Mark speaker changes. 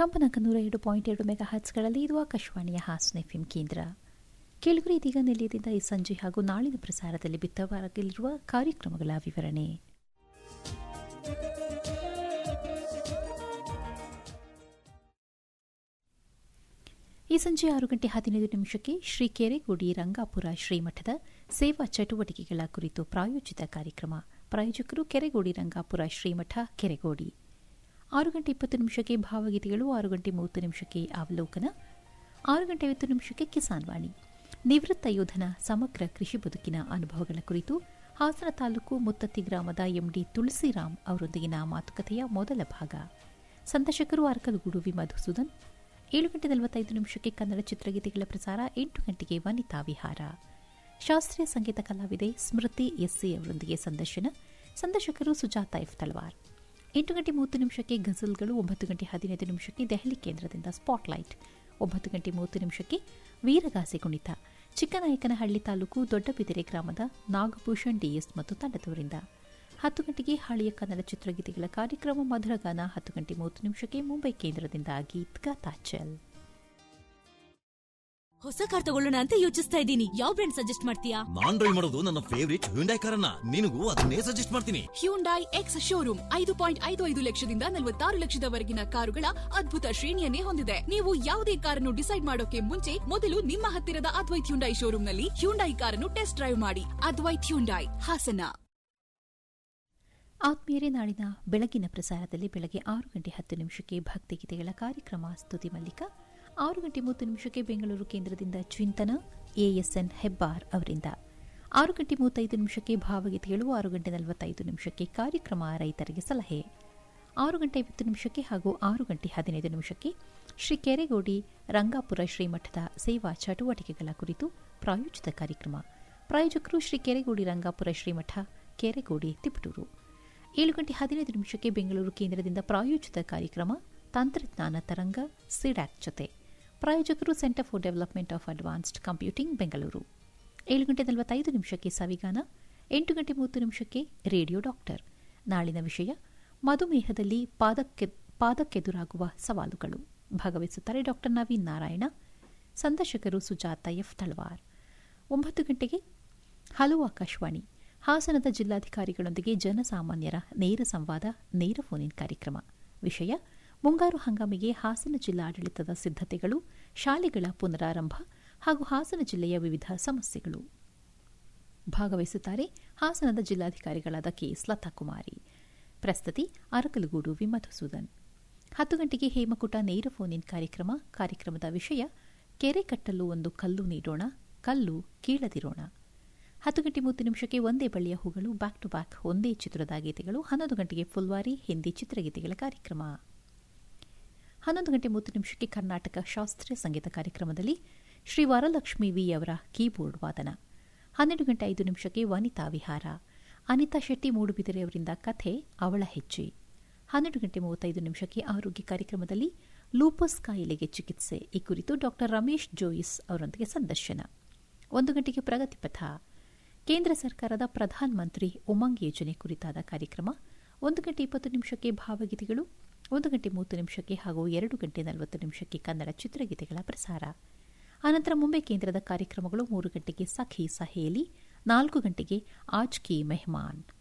Speaker 1: ಕಂಪನಾಂಕ 107.2 ಮೆಗಾ ಹರ್ಟ್ಸ್ಗಳಲ್ಲಿ ಇದು ಆಕಾಶವಾಣಿಯ ಹಾಸನ ಎಫ್ಎಂ ಕೇಂದ್ರ. ಕೇಳುಗರೆ, ಇದೀಗ ನಿಲಯದಿಂದ ಈ ಸಂಜೆ ಹಾಗೂ ನಾಳಿನ ಪ್ರಸಾರದಲ್ಲಿ ಬಿತ್ತರವಾಗಿರುವ ಕಾರ್ಯಕ್ರಮಗಳ ವಿವರಣೆ. ಈ ಸಂಜೆ 6:15 ಶ್ರೀ ಕೆರೆಗೋಡಿ ರಂಗಾಪುರ ಶ್ರೀಮಠದ ಸೇವಾ ಚಟುವಟಿಕೆಗಳ ಕುರಿತು ಪ್ರಾಯೋಜಿತ ಕಾರ್ಯಕ್ರಮ. ಪ್ರಾಯೋಜಕರು ಕೆರೆಗೋಡಿ ರಂಗಾಪುರ ಶ್ರೀಮಠ, ಕೆರೆಗೋಡಿ. 6:20 ಭಾವಗೀತೆಗಳು, 6:30 ಅವಲೋಕನ, 6:50 ಕಿಸಾನ್ ವಾಣಿ. ನಿವೃತ್ತ ಯೋಧನ ಸಮಗ್ರ ಕೃಷಿ ಬದುಕಿನ ಅನುಭವಗಳ ಕುರಿತು ಹಾಸನ ತಾಲೂಕು ಮುತ್ತತ್ತಿ ಗ್ರಾಮದ ಎಂಡಿ ತುಳಸಿರಾಮ್ ಅವರೊಂದಿಗಿನ ಮಾತುಕತೆಯ ಮೊದಲ ಭಾಗ. ಸಂದರ್ಶಕರು ಅರಕಲಗೂಡು ವಿ ಮಧುಸೂದನ್. 7:45 ಕನ್ನಡ ಚಿತ್ರಗೀತೆಗಳ ಪ್ರಸಾರ. 8 ಗಂಟೆಗೆ ವನಿತಾ ವಿಹಾರ. ಶಾಸ್ತ್ರೀಯ ಸಂಗೀತ ಕಲಾವಿದೆ ಸ್ಮೃತಿ ಎಸ್ಸಿ ಅವರೊಂದಿಗೆ ಸಂದರ್ಶನ. ಸಂದರ್ಶಕರು ಸುಜಾತ ಎಫ್ ತಳವಾರ್. 8:30 ಗಜಲ್ಗಳು. 9:15 ದೆಹಲಿ ಕೇಂದ್ರದಿಂದ ಸ್ಪಾಟ್ಲೈಟ್. 9:30 ವೀರಗಾಸೆ ಕುಣಿತ. ಚಿಕ್ಕನಾಯಕನಹಳ್ಳಿ ತಾಲೂಕು ದೊಡ್ಡಬಿದಿರೆ ಗ್ರಾಮದ ನಾಗಭೂಷಣ್ ಡಿಎಸ್ ಮತ್ತು ತಂಡದವರಿಂದ. 10 ಗಂಟೆಗೆ ಹಳೆಯ ಕನ್ನಡ ಚಿತ್ರಗೀತೆಗಳ ಕಾರ್ಯಕ್ರಮ ಮಧುರಗಾನ. 10:30 ಮುಂಬೈ ಕೇಂದ್ರದಿಂದ ಗೀತ್ ಗಾತಾಚಲ್.
Speaker 2: ಹೊಸ ಕಾರ್ ತಗೊಳ್ಳೋಣ ಅಂತ ಯೋಚಿಸ್ತಾ ಇದ್ದೀನಿ. ಯಾವ ಬ್ರ್ಯಾಂಡ್ ಸಜೆಸ್ಟ್ ಮಾಡ್ತೀಯಾ?
Speaker 3: ನಾನ್ ಡ್ರೈವ್ ಮಾಡೋದು ನನ್ನ ಫೇವರಿಟ್ ಹ್ಯುಂಡೈ ಕಾರನ್ನ. ನಿನಗೂ ಅದನ್ನೇ ಸಜೆಸ್ಟ್ ಮಾಡ್ತೀನಿ.
Speaker 4: ಹ್ಯುಂಡೈ ಎಕ್ಸ್ ಶೋರೂಮ್ 5.55 ಲಕ್ಷದಿಂದ 46 ಲಕ್ಷದವರೆಗಿನ ಕಾರುಗಳ ಅದ್ಭುತ ಶ್ರೇಣಿಯನ್ನೇ ಹೊಂದಿದೆ. ನೀವು ಯಾವುದೇ ಕಾರನ್ನು ಡಿಸೈಡ್ ಮಾಡೋಕೆ ಮುಂಚೆ ಮೊದಲು ನಿಮ್ಮ ಹತ್ತಿರದ ಅದ್ವೈತ್ ಹ್ಯುಂಡೈ ಶೋರೂಮ್ನಲ್ಲಿ ಹ್ಯುಂಡೈ ಕಾರನ್ನು ಟೆಸ್ಟ್ ಡ್ರೈವ್ ಮಾಡಿ. ಅದ್ವೈತ್ ಹ್ಯುಂಡೈ, ಹಾಸನ.
Speaker 1: ಆತ್ಮೀಯರೇ, ನಾಳಿನ ಬೆಳಗಿನ ಪ್ರಸಾರದಲ್ಲಿ ಬೆಳಗ್ಗೆ 6:10 ಭಕ್ತಿಗೀತೆಗಳ ಕಾರ್ಯಕ್ರಮ ಸ್ತುತಿ ಮಲ್ಲಿಕ. 6:30 ಬೆಂಗಳೂರು ಕೇಂದ್ರದಿಂದ ಚಿಂತನ, ಎಎಸ್ಎನ್ ಹೆಬ್ಬಾರ್ ಅವರಿಂದ. 6:35 ಭಾವಗೀತೆಗಳು. 6:45 ಕಾರ್ಯಕ್ರಮ ರೈತರಿಗೆ ಸಲಹೆ. 6:50 ಹಾಗೂ 6:15 ಶ್ರೀ ಕೆರೆಗೋಡಿ ರಂಗಾಪುರ ಶ್ರೀಮಠದ ಸೇವಾ ಚಟುವಟಿಕೆಗಳ ಕುರಿತು ಪ್ರಾಯೋಜಿತ ಕಾರ್ಯಕ್ರಮ. ಪ್ರಾಯೋಜಕರು ಶ್ರೀ ಕೆರೆಗೋಡಿ ರಂಗಾಪುರ ಶ್ರೀಮಠ, ಕೆರೆಗೋಡಿ, ತಿಪಟೂರು. 7:15 ಬೆಂಗಳೂರು ಕೇಂದ್ರದಿಂದ ಪ್ರಾಯೋಜಿತ ಕಾರ್ಯಕ್ರಮ ತಂತ್ರಜ್ಞಾನ ತರಂಗ, ಸಿಡ್ಯಾಕ್ ಜೊತೆ. ಪ್ರಾಯೋಜಕರು centre for development of advanced computing, Bengaluru. 7:45 ಸವಿಗಾನ. 8:30 radio doctor. ನಾಳಿನ ವಿಷಯ ಮಧುಮೇಹದಲ್ಲಿ ಪಾದಕ್ಕೆದುರಾಗುವ ಸವಾಲುಗಳು. ಭಾಗವಹಿಸುತ್ತಾರೆ ಡಾ ನವೀನ್ ನಾರಾಯಣ. ಸಂದರ್ಶಕರು ಸುಜಾತ ಎಫ್ ತಳವಾರ್. 9 ಗಂಟೆಗೆ ಹಲೋ ಆಕಾಶವಾಣಿ. ಹಾಸನದ ಜಿಲ್ಲಾಧಿಕಾರಿಗಳೊಂದಿಗೆ ಜನಸಾಮಾನ್ಯರ ನೇರ ಸಂವಾದ, ನೇರ ಫೋನ್ ಇನ್ ಕಾರ್ಯಕ್ರಮ. ವಿಷಯ ಮುಂಗಾರು ಹಂಗಾಮಿಗೆ ಹಾಸನ ಜಿಲ್ಲಾಡಳಿತದ ಸಿದ್ಧತೆಗಳು, ಶಾಲೆಗಳ ಪುನರಾರಂಭ ಹಾಗೂ ಹಾಸನ ಜಿಲ್ಲೆಯ ವಿವಿಧ ಸಮಸ್ಯೆಗಳು. ಭಾಗವಹಿಸುತ್ತಾರೆ ಹಾಸನದ ಜಿಲ್ಲಾಧಿಕಾರಿಗಳಾದ ಕೆಎಸ್ ಲತಾಕುಮಾರಿ. ಪ್ರಸ್ತುತಿ ಅರಕಲಗೂಡು ವಿ ಮಧುಸೂದನ್. 10 ಗಂಟೆಗೆ ಹೇಮಕೂಟ ನೇರ ಫೋನ್ ಇನ್ ಕಾರ್ಯಕ್ರಮ. ಕಾರ್ಯಕ್ರಮದ ವಿಷಯ ಕೆರೆ ಕಟ್ಟಲು ಒಂದು ಕಲ್ಲು ನೀಡೋಣ, ಕಲ್ಲು ಕೀಳದಿರೋಣ. 10:30 ಒಂದೇ ಬಳ್ಳಿಯ ಹೂಗಳು, ಬ್ಯಾಕ್ ಟು ಬ್ಯಾಕ್ ಒಂದೇ ಚಿತ್ರದ ಗೀತೆಗಳು. 11 ಗಂಟೆಗೆ ಫುಲ್ವಾರಿ ಹಿಂದಿ ಚಿತ್ರಗೀತೆಗಳ ಕಾರ್ಯಕ್ರಮ. 11:30 ಕರ್ನಾಟಕ ಶಾಸ್ತ್ರೀಯ ಸಂಗೀತ ಕಾರ್ಯಕ್ರಮದಲ್ಲಿ ಶ್ರೀ ವರಲಕ್ಷ್ಮಿ ವಿ ಅವರ ಕೀಬೋರ್ಡ್ ವಾದನ. 12:05 ವನಿತಾ ವಿಹಾರ. ಅನಿತಾ ಶೆಟ್ಟಿ ಮೂಡುಬಿದಿರೆ ಅವರಿಂದ ಕಥೆ ಅವಳ ಹೆಜ್ಜೆ. 12:35 ಆರೋಗ್ಯ ಕಾರ್ಯಕ್ರಮದಲ್ಲಿ ಲೂಪಸ್ ಕಾಯಿಲೆಗೆ ಚಿಕಿತ್ಸೆ, ಈ ಕುರಿತು ಡಾ ರಮೇಶ್ ಜೋಯಿಸ್ ಅವರೊಂದಿಗೆ ಸಂದರ್ಶನ. 1 ಗಂಟೆಗೆ ಪ್ರಗತಿಪಥ, ಕೇಂದ್ರ ಸರ್ಕಾರದ ಪ್ರಧಾನ ಮಂತ್ರಿ ಉಮಂಗ್ ಯೋಜನೆ ಕುರಿತಾದ ಕಾರ್ಯಕ್ರಮ. 1:20 ಭಾವಗೀತೆಗಳು. 1:30 ಹಾಗೂ 2:40 ಕನ್ನಡ ಚಿತ್ರಗೀತೆಗಳ ಪ್ರಸಾರ. ಅನಂತರ ಮುಂಬೈ ಕೇಂದ್ರದ ಕಾರ್ಯಕ್ರಮಗಳು. 3 ಗಂಟೆಗೆ ಸಖಿ ಸಹೇಲಿ, 4 ಗಂಟೆಗೆ ಆಜ್ ಕಿ ಮೆಹಮಾನ್.